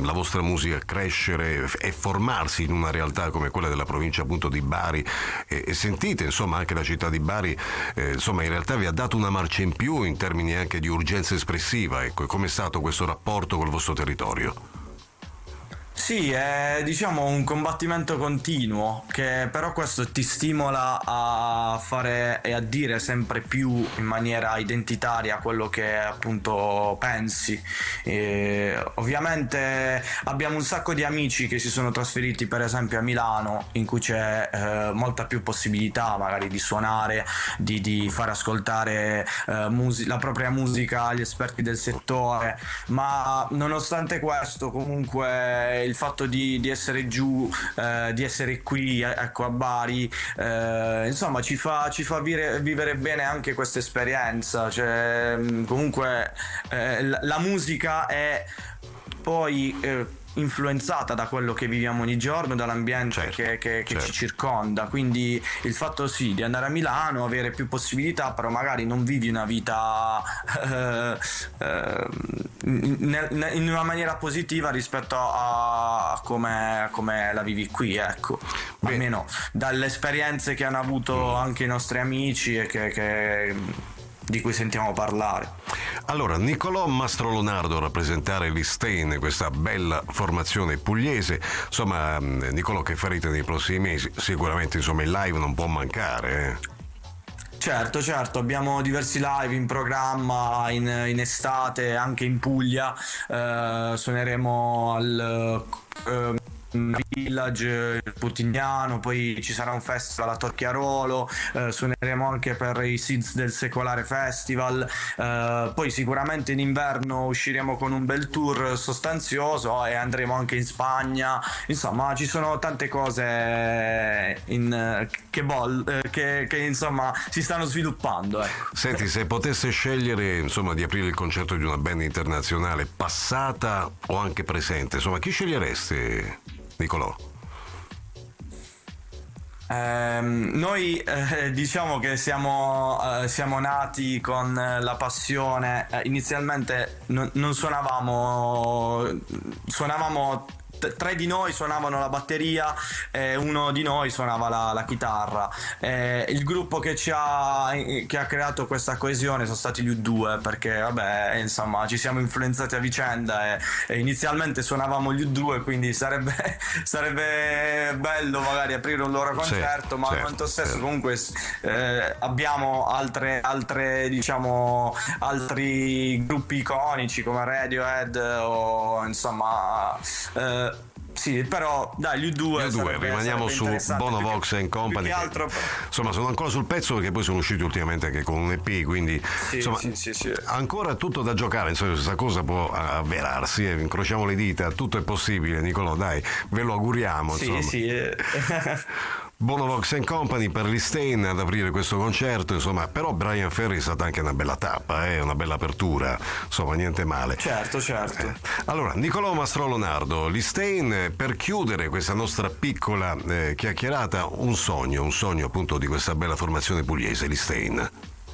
la vostra musica crescere e formarsi in una realtà come quella della provincia appunto di Bari, e sentite insomma anche la città di Bari insomma in realtà vi ha dato una marcia in più in termini anche di urgenza espressiva, ecco, com'è stato questo rapporto col vostro territorio? Sì, è diciamo un combattimento continuo che però questo ti stimola a fare e a dire sempre più in maniera identitaria quello che appunto pensi. Ovviamente abbiamo un sacco di amici che si sono trasferiti per esempio a Milano, in cui c'è molta più possibilità magari di suonare, di far ascoltare la propria musica agli esperti del settore, ma nonostante questo comunque il fatto di essere giù, di essere qui, ecco, a Bari, insomma ci fa vivere bene anche questa esperienza, cioè comunque la musica è poi influenzata da quello che viviamo ogni giorno, dall'ambiente che ci circonda, quindi il fatto sì di andare a Milano, avere più possibilità, però magari non vivi una vita in una maniera positiva rispetto a come la vivi qui, ecco. Beh, almeno dalle esperienze che hanno avuto anche i nostri amici e di cui sentiamo parlare. Allora, Nicolò Mastrolonardo a rappresentare l'Istein, questa bella formazione pugliese. Insomma, Nicolò, che farete nei prossimi mesi? Sicuramente insomma il live non può mancare. Certo, abbiamo diversi live in programma in estate, anche in Puglia. Suoneremo al Village Putignano, poi ci sarà un festival a Torchiarolo, suoneremo anche per i Seeds del Secolare Festival, poi sicuramente in inverno usciremo con un bel tour sostanzioso e andremo anche in Spagna. Insomma, ci sono tante cose che insomma si stanno sviluppando, ecco. Senti, se potesse scegliere insomma di aprire il concerto di una band internazionale passata o anche presente, insomma chi sceglieresti, Nicolò? Noi diciamo che siamo nati con la passione. Inizialmente non suonavamo tre di noi suonavano la batteria e uno di noi suonava la chitarra. Il gruppo che ha creato questa coesione sono stati gli U2, perché vabbè, insomma, ci siamo influenzati a vicenda e inizialmente suonavamo gli U2, quindi sarebbe bello magari aprire un loro concerto, ma al momento stesso comunque abbiamo altre diciamo altri gruppi iconici come Radiohead o insomma sì, però dai, gli U2 rimaniamo su Bono Vox and Company, più che altro, insomma sono ancora sul pezzo perché poi sono usciti ultimamente anche con un EP, quindi sì. Ancora tutto da giocare, insomma questa cosa può avverarsi, incrociamo le dita, tutto è possibile, Nicolò, dai, ve lo auguriamo, insomma. Sì. Bono Vox and Company per l'Istein ad aprire questo concerto, insomma, però Brian Ferry è stata anche una bella tappa, una bella apertura, insomma niente male. Certo. Allora, Nicolò Mastrolonardo, l'Istein, per chiudere questa nostra piccola chiacchierata, un sogno appunto di questa bella formazione pugliese, l'Istein.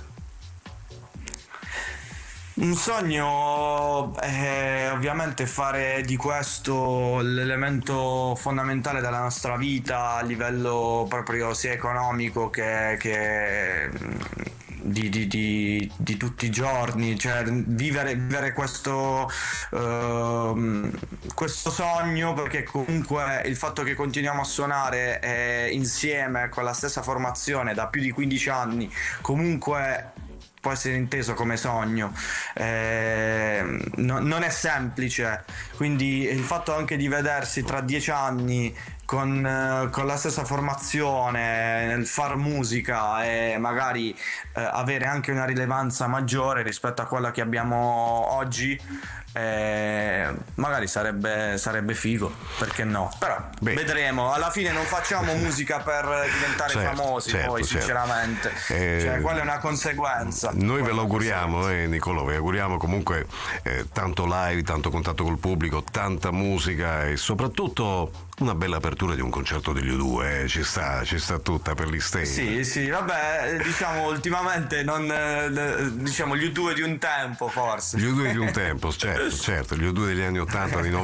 Un sogno è ovviamente fare di questo l'elemento fondamentale della nostra vita a livello proprio sia economico che di tutti i giorni, cioè vivere questo sogno, perché comunque il fatto che continuiamo a suonare insieme con la stessa formazione da più di 15 anni comunque può essere inteso come sogno, non è semplice, quindi il fatto anche di vedersi tra 10 anni con la stessa formazione nel far musica e magari avere anche una rilevanza maggiore rispetto a quella che abbiamo oggi, magari sarebbe figo, perché no? Però vedremo, alla fine non facciamo musica per diventare famosi, poi sinceramente cioè quella è una conseguenza. Noi ve lo auguriamo, Nicolò, vi auguriamo comunque tanto live, tanto contatto col pubblico, tanta musica e soprattutto una bella apertura di un concerto degli U2, ci sta tutta per l'Istein. Sì, vabbè, diciamo ultimamente diciamo gli U2 di un tempo, forse. Gli U2 di un tempo, certo, gli U2 degli anni 80, anni